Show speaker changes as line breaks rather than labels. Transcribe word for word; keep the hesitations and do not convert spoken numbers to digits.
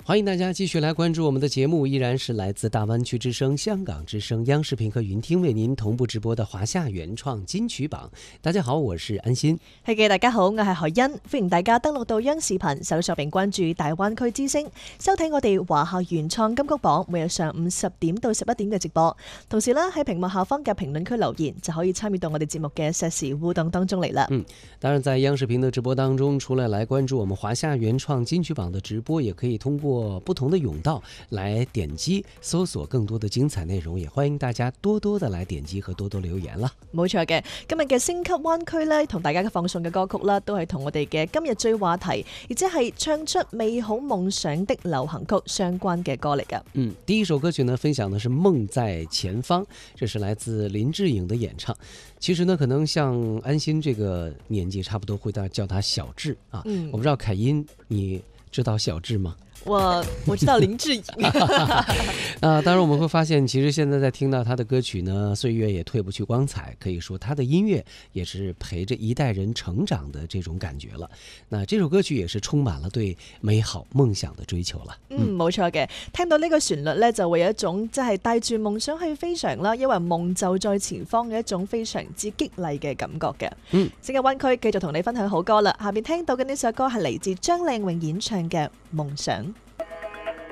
欢迎大家继续来关注我们的节目，依然是来自大湾区之声、香港之声、央视频和云听为您同步直播的華夏原創金曲榜。大家好，我是安心。
係嘅，大家好，我係何欣，歡迎大家登錄到央視頻搜索並關注大灣區之聲，收睇我哋華夏原創金曲榜每日上午十點到十一點嘅直播。同時咧喺屏幕下方嘅評論區留言，就可以參與到我哋節目嘅實時互動當中嚟啦。
嗯，當然在央視頻的直播當中，除了來關注我們華夏原創金曲榜的直播，也可以通過不同的甬道來點擊搜索更多的精彩內容，也歡迎大家多多的來點擊和多多留言啦。
冇錯嘅，今日嘅星級灣區咧，同大家嘅放送嘅歌曲啦，都係同我哋嘅今日最話題，而且係唱出美好夢想的流行曲相關嘅歌嚟噶。
嗯，第一首歌曲呢，分享的是《夢在前方》，這是來自林志穎的演唱。其實呢，可能像安心這個年紀差不多會叫他小志啊。嗯，我不知道凱音，你知道小志嗎？
我我知道林志穎
啊，當然我們會發現，其實現在在聽到他的歌曲呢，歲月也褪不去光彩，可以說他的音樂也是陪着一代人成長的這種感覺了。那這首歌曲也是充滿了對美好夢想的追求了。
嗯，冇錯嘅，聽到呢個旋律呢，就會有一種即係帶住夢想去飛翔啦，因為夢就在前方嘅一種非常之激勵嘅感覺嘅。嗯，星級灣區繼續同你分享好歌啦，下邊聽到嘅呢首歌係嚟自張靚穎演唱嘅《夢想》。